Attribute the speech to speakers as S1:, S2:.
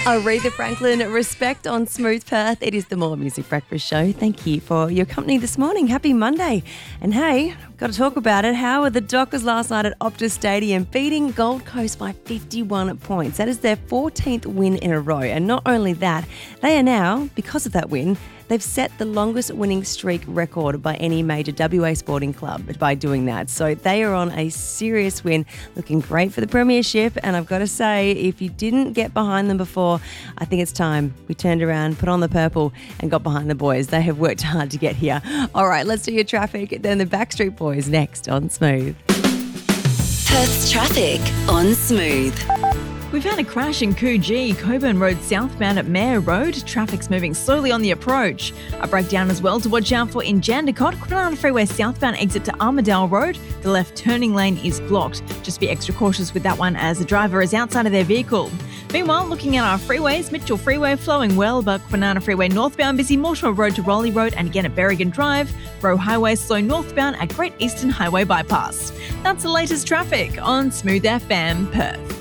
S1: Aretha Franklin, Respect on Smooth Perth. It is the More Music Breakfast Show. Thank you for your company this morning. Happy Monday. And hey, got to talk about it. How were the Dockers last night at Optus Stadium beating Gold Coast by 51 points? That is their 14th win in a row. And not only that, they are now, because of that win, they've set the longest winning streak record by any major WA sporting club by doing that. So they are on a serious win, looking great for the premiership. And I've got to say, if you didn't get behind them before, I think it's time we turned around, put on the purple and got behind the boys. They have worked hard to get here. All right, let's do your traffic. Then the Backstreet Boys next on Smooth.
S2: Perth's traffic on Smooth.
S3: We've had a crash in Coogee, Coburn Road southbound at Mayor Road. Traffic's moving slowly on the approach. A breakdown as well to watch out for in Jandakot, Kwinana Freeway southbound exit to Armidale Road. The left turning lane is blocked. Just be extra cautious with that one as the driver is outside of their vehicle. Meanwhile, looking at our freeways, Mitchell Freeway flowing well, but Kwinana Freeway northbound busy, Mortimer Road to Rowley Road and again at Berrigan Drive. Rowe Highway slow northbound at Great Eastern Highway Bypass. That's the latest traffic on Smooth FM Perth.